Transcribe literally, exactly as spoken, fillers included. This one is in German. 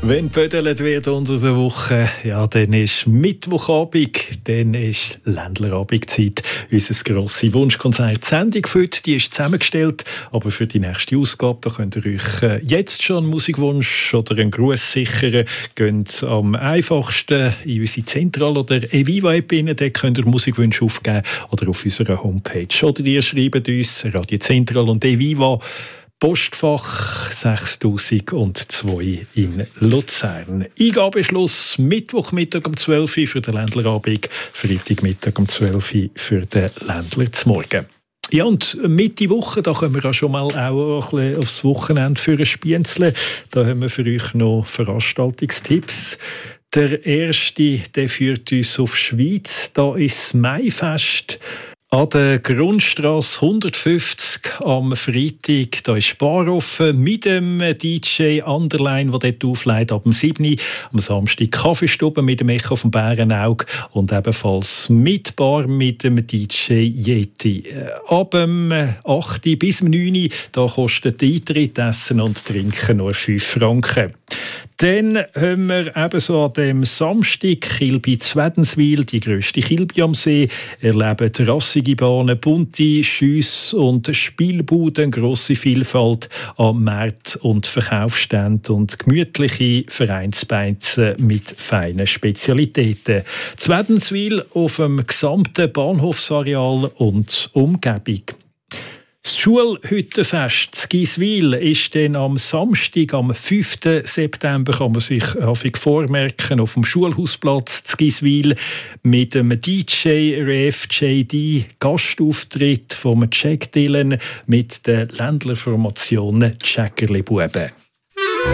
Wenn gebödelt wird unter der Woche, ja, dann ist Mittwochabend, dann ist Ländlerabendzeit. Unser grosses Wunschkonzert. Die Sendung für heute, die ist zusammengestellt, aber für die nächste Ausgabe, da könnt ihr euch jetzt schon einen Musikwunsch oder einen Gruß sichern. Geht am einfachsten in unsere Zentral- oder Eviva-App rein, dort könnt ihr Musikwünsche aufgeben oder auf unserer Homepage. Oder ihr schreibt uns, Radio Zentral und Eviva, Postfach sechstausendzwei in Luzern. Eingabeschluss Mittwochmittag um zwölf Uhr für den Ländlerabend, Freitagmittag um zwölf Uhr für den Ländler zum Morgen. Ja, und Mitte Woche, da können wir auch schon mal auch ein bisschen aufs Wochenende für ein Spienzle. Da haben wir für euch noch Veranstaltungstipps. Der erste, der führt uns auf Schweiz. Da ist das Maifest. An der Grundstrasse hundertfünfzig am Freitag, da ist Bar offen mit dem D J Underline, der dort auflegt ab dem sieben Uhr. Am Samstag Kaffeestube mit dem Echo vom Bärenauge und ebenfalls mit Bar mit dem D J Yeti. Ab dem acht Uhr bis neun Uhr, da kostet der Eintritt, Essen und Trinken nur fünf Franken. Dann haben wir ebenso an dem Samstag Kilby Zwedenswil, die grösste Kilby am See, erleben rassige Bahnen, bunte Schüsse und Spielbuden, grosse Vielfalt an Märkten und Verkaufsständen und gemütliche Vereinsbeizen mit feinen Spezialitäten. Zwedenswil auf dem gesamten Bahnhofsareal und Umgebung. Das Schulhüttenfest in Giswil ist dann am Samstag, am fünften September, kann man sich häufig vormerken, auf dem Schulhausplatz in Giswil mit dem D J R F J D, Gastauftritt vom Jack Dylan mit der Ländlerformation Jäckerli Buben.